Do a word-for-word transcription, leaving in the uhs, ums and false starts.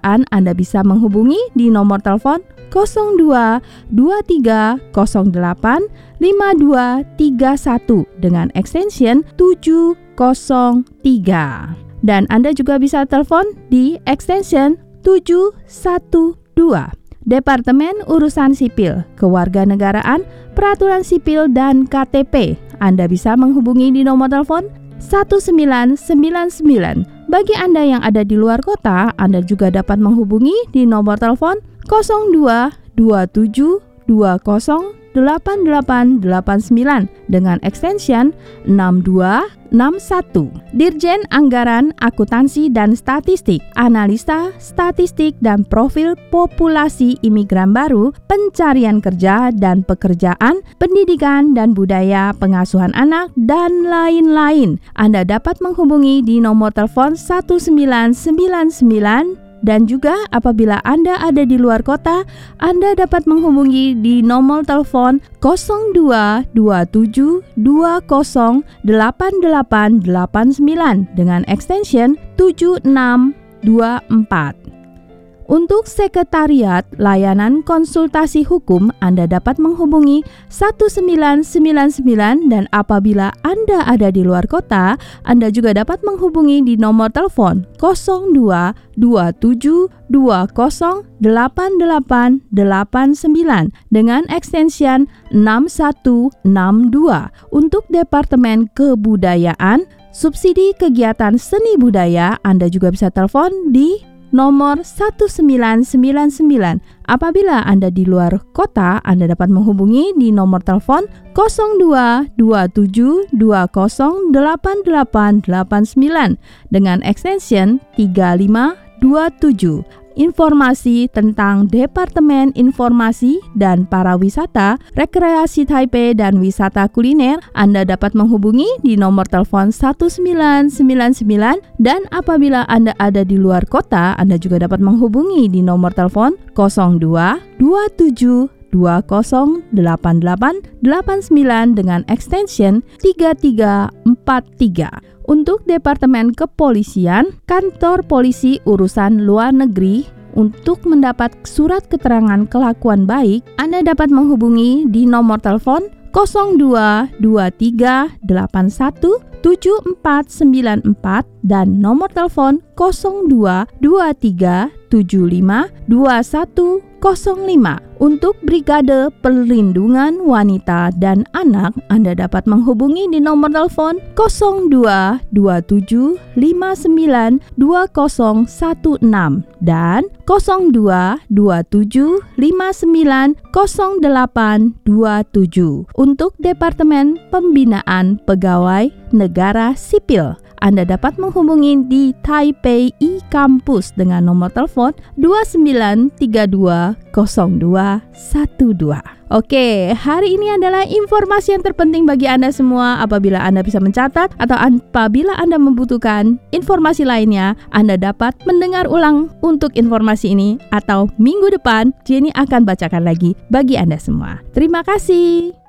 pekerjaan, Anda bisa menghubungi di nomor telepon nol dua dua tiga nol delapan lima dua tiga satu dengan extension tujuh nol tiga. Dan Anda juga bisa telepon di extension tujuh satu dua. Departemen Urusan Sipil, Kewarganegaraan, Peraturan Sipil, dan K T P. Anda bisa menghubungi di nomor telepon satu sembilan sembilan sembilan. Bagi Anda yang ada di luar kota, Anda juga dapat menghubungi di nomor telepon nol dua dua tujuh dua nol delapan delapan delapan sembilan dengan extension enam dua enam satu. Dirjen Anggaran, Akuntansi dan Statistik, Analisa Statistik dan Profil Populasi Imigran Baru, Pencarian Kerja dan Pekerjaan, Pendidikan dan Budaya, Pengasuhan Anak, dan lain-lain. Anda dapat menghubungi di nomor telepon satu sembilan sembilan sembilan. Dan juga apabila Anda ada di luar kota, Anda dapat menghubungi di nomor telepon nol dua dua tujuh dua nol delapan delapan delapan sembilan dengan extension tujuh enam dua empat. Untuk Sekretariat Layanan Konsultasi Hukum, Anda dapat menghubungi satu sembilan sembilan sembilan, dan apabila Anda ada di luar kota, Anda juga dapat menghubungi di nomor telepon nol dua dua tujuh dua nol delapan delapan delapan sembilan dengan extension enam satu enam dua. Untuk Departemen Kebudayaan, Subsidi Kegiatan Seni Budaya, Anda juga bisa telepon di nomor satu sembilan sembilan sembilan. Apabila Anda di luar kota, Anda dapat menghubungi di nomor telepon nol dua dua tujuh dua nol delapan delapan delapan sembilan dengan extension tiga lima dua tujuh. Informasi tentang Departemen Informasi dan Parawisata, Rekreasi Taipei dan Wisata Kuliner, Anda dapat menghubungi di nomor telepon satu sembilan sembilan sembilan, dan apabila Anda ada di luar kota, Anda juga dapat menghubungi di nomor telepon nol dua dua tujuh dua nol delapan delapan delapan sembilan dengan extension tiga tiga empat tiga. Untuk Departemen Kepolisian, Kantor Polisi Urusan Luar Negeri, untuk mendapat surat keterangan kelakuan baik, Anda dapat menghubungi di nomor telepon nol dua dua tiga delapan satu tujuh empat sembilan empat dan nomor telepon nol dua dua tiga tujuh lima dua satu nol lima. Untuk Brigade Perlindungan Wanita dan Anak, Anda dapat menghubungi di nomor telepon nol dua dua tujuh lima sembilan dua nol satu enam dan nol dua dua tujuh lima sembilan nol delapan dua tujuh. Untuk Departemen Pembinaan Pegawai Negara Sipil, Anda dapat menghubungi di Taipei e-Campus dengan nomor telepon dua sembilan tiga dua nol dua satu dua. Oke, hari ini adalah informasi yang terpenting bagi Anda semua. Apabila Anda bisa mencatat atau apabila Anda membutuhkan informasi lainnya, Anda dapat mendengar ulang untuk informasi ini, atau minggu depan Jenny akan bacakan lagi bagi Anda semua. Terima kasih.